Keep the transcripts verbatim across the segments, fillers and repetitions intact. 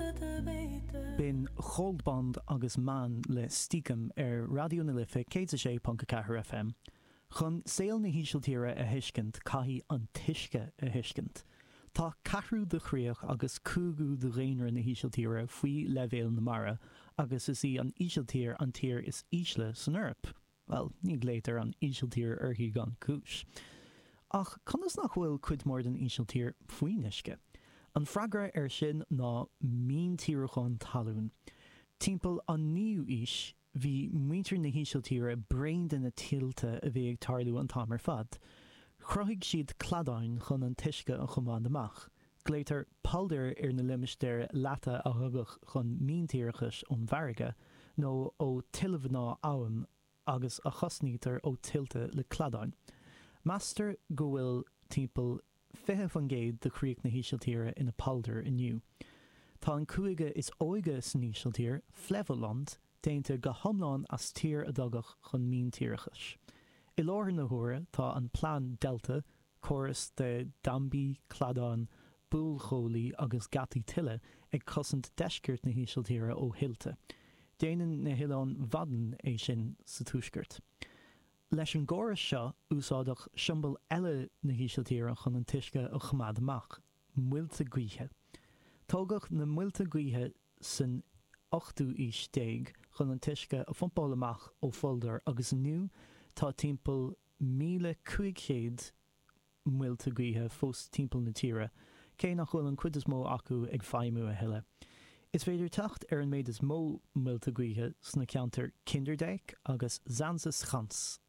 Bin Choldband agus man le stícam ar radio na lifa cé sé panca cahar F M. Chun saoil na hísealtíre a hiiscint caithí an tuisce a hiiscint. Tá cathrú de chríoch agus cúgú de réonar na hísealtíre faoi levéal na mara agus is í an ísealtír an tír is ísle san Eorp. Well, ní gléitar an ísealtír arthaí gan cúis. Ach conas nach bhfuil cuid mór den ísealtír faoi nisce. An freagra ar sin ná mín tíreachán talún. Timpeall an níú is bhí muintir na hísealtíre brain den na tiltte a bhí ag tarlú an tamar fad. Chroigh siad cladáin chun an tuisce an chumán amach. Gléitar paldir ar na limistéir leata a thugach chun míntíirechas ón bharige nó ó tiileh ná am agus a chosnítar ó tiltte le cladáin. Master go bhfuil timpeall fiche fan géad de chríoch na hísealtíre ina paldir inniu. Tá an cuaige is óige san hísealtír, Flevoland, déanta go thomláin as tír a dogach chun míntíirechas. I láthar na huaire tá an plán Delta, choras de Dambi, Cladáin, Búlcholaí agus Gataí Tuile ag cosint deiscirt na hísealtíre ó Hilte. Déanann na Hileán Vaden é sin sa túiscirt. Leis an ggóras seo úsáidech siombal eile na hísealtíre chun an tuisce a chumad amach, muilte gaoithe. Tógach na muilte gaoithe san ochtú is déag chun an tuisce a fompáil amach ó foldar agus nniu tá timpeall míle cuaigchéad muilte gaoithe fós timpeall na tíre, cé nach chfuil an cuid is mó acu ag feidhmú a heile. Is féidir teacht ar an méid is mó muilte gaoithe sna ceantar Kinderdijk agus Zansaschans.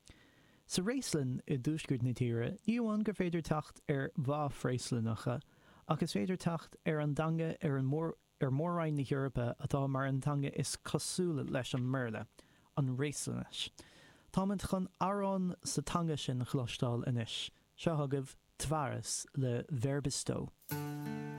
Sa réislein i dúsgurt na tíre, níomhain gur féidir teacht ar bhá fréisleanacha, agus féidir teacht ar an danga ar an mór ar mórrain na Eorpa atá mar an tanga is cosúla leis an merle, an réisleanis. Táimid chun arán sa tanga sin chlostáil inis, seo thugah Tvaras le Verbistó.